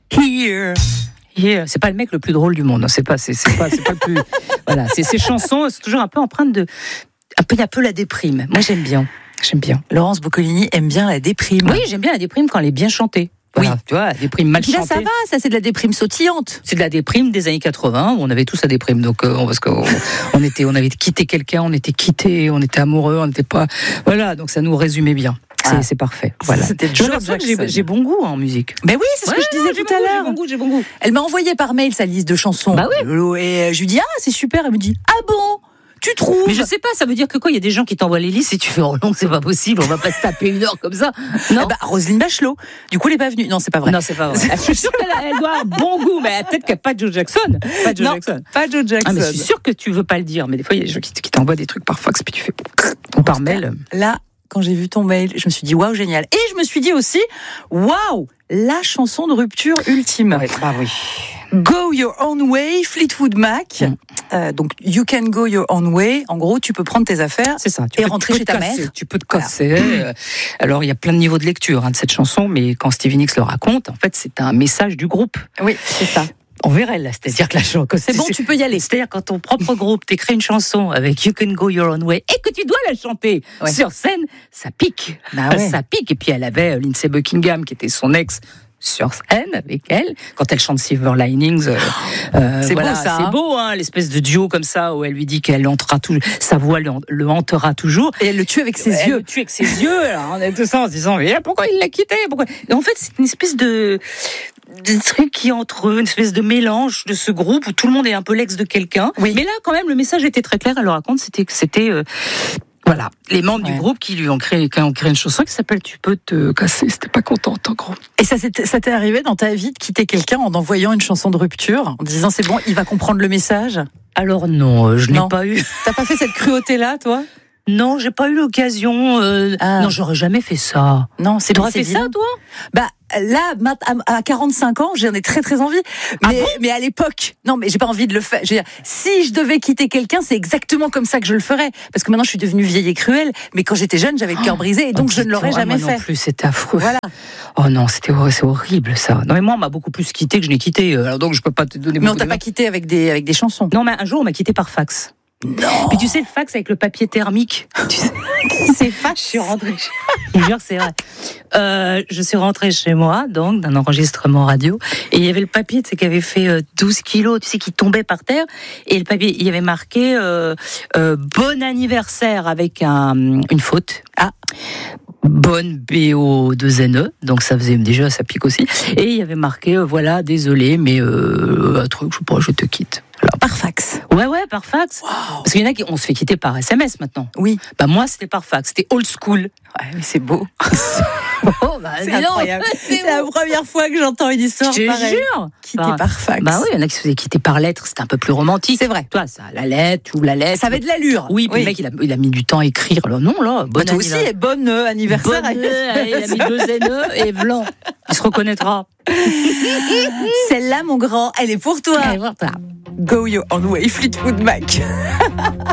Here. C'est pas le mec le plus drôle du monde. C'est pas le plus. Voilà, ces chansons, c'est toujours un peu empreinte de. Il y a un peu la déprime. Moi, j'aime bien. Laurence Boccolini aime bien la déprime. Oui, j'aime bien la déprime quand elle est bien chantée. Voilà, oui, tu vois, la déprime mal chantée. Là, ça va, ça c'est de la déprime sautillante. C'est de la déprime des années 80 où on avait tous la déprime. Donc, parce qu'on avait quitté quelqu'un, on était quitté, on était amoureux, on n'était pas. Voilà, donc ça nous résumait bien. C'est parfait. Voilà. C'était George Jackson. J'ai bon goût en musique. Ben oui, c'est ce que je disais tout à l'heure. J'ai bon goût. Elle m'a envoyé par mail sa liste de chansons. Bah oui. Et je lui dis c'est super. Elle me dit bon. Tu trouves? Mais je sais pas, ça veut dire que quoi? Il y a des gens qui t'envoient les listes et tu fais non, c'est pas possible, on va pas se taper une heure comme ça. Non. Roselyne Bachelot. Du coup, elle est pas venue. Non, c'est pas vrai. Non, c'est pas vrai. Je suis sûre qu'elle doit avoir bon goût, mais peut-être qu'elle n'a pas Joe Jackson. Pas Joe Jackson. Mais je suis sûre que tu veux pas le dire, mais des fois il y a des gens qui t'envoient des trucs par fax puis tu fais ou par mail. Là, quand j'ai vu ton mail, je me suis dit waouh, génial. Et je me suis dit aussi waouh, la chanson de rupture ultime. Oui. Go Your Own Way, Fleetwood Mac. Donc, You Can Go Your Own Way. En gros, tu peux prendre tes affaires et rentrer chez ta mère. Tu peux te casser. Alors, il y a plein de niveaux de lecture de cette chanson, mais quand Stevie Nicks le raconte, en fait, c'est un message du groupe. Oui, c'est ça. Envers elle, c'est-à-dire que la chanson. C'est bon, tu peux y aller. C'est-à-dire quand ton propre groupe t'écrit une chanson avec You Can Go Your Own Way et que tu dois la chanter sur scène, ça pique. Ça pique. Et puis elle avait Lindsey Buckingham qui était son ex sur scène avec elle quand elle chante Silver Linings. C'est beau ça. C'est beau, l'espèce de duo comme ça où elle lui dit qu'elle hantera toujours, sa voix le hantera toujours. Et elle le tue avec ses yeux. Elle le tue avec ses yeux. Alors on est tous en se disant mais pourquoi il l'a quitté? Et en fait c'est une espèce de truc qui entre eux, une espèce de mélange de ce groupe où tout le monde est un peu l'ex de quelqu'un. Oui. Mais là quand même le message était très clair. Elle le raconte, c'était voilà, les membres du groupe qui lui ont créé une chanson qui s'appelle Tu peux te casser, c'était pas contente en gros. Et ça t'est arrivé dans ta vie de quitter quelqu'un en envoyant une chanson de rupture, en disant c'est bon, il va comprendre le message? Alors non, je n'ai pas eu. T'as pas fait cette cruauté-là, toi? Non, j'ai pas eu l'occasion. Non, j'aurais jamais fait ça. Non, t'aurais fait ça, toi? Là, à 45 ans, j'en ai très très envie. Mais à l'époque, non, mais j'ai pas envie de le faire. Je veux dire, si je devais quitter quelqu'un, c'est exactement comme ça que je le ferais. Parce que maintenant, je suis devenue vieille et cruelle. Mais quand j'étais jeune, j'avais le cœur brisé et donc je ne l'aurais jamais fait. Non plus, c'était affreux. Voilà. Oh non, c'est horrible ça. Non mais moi, on m'a beaucoup plus quitté que je n'ai quitté. Alors donc, je peux pas te donner. Mais on t'a pas quitté avec des chansons. Non, mais un jour, on m'a quitté par fax. Non. Puis tu sais le fax avec le papier thermique. Tu sais, c'est fax. Je suis rentrée. Je jure, c'est vrai. Je suis rentrée chez moi, donc d'un enregistrement radio, et il y avait le papier, tu sais, qui avait fait 12 kilos, tu sais, qui tombait par terre, et le papier, il y avait marqué bon anniversaire avec une faute. Bonne BO2NE, donc ça faisait déjà, ça pique aussi. Et il y avait marqué, voilà, désolé, mais un truc, je sais pas, je te quitte. Alors, par fax. Ouais, par fax. Wow. Parce qu'il y en a qui, on se fait quitter par SMS maintenant. Oui. Moi, c'était par fax, c'était old school. Ouais, mais c'est beau. C'est incroyable. C'est la première fois que j'entends une histoire pareille. Je te jure. Quitter par fax. Oui, il y en a qui se faisaient quitter par lettre, c'était un peu plus romantique. C'est vrai. Toi, ça, la lettre, tu ouvres la lettre. Ça avait de l'allure. Oui, puis le mec, il a mis du temps à écrire. Alors, non, là, bon toi aussi, et bon anniversaire. Il a mis 2 NE et blanc. Il se reconnaîtra. Celle-là, mon grand, elle est pour toi. Elle est pour toi. Go Your Own Way, Fleetwood Mac.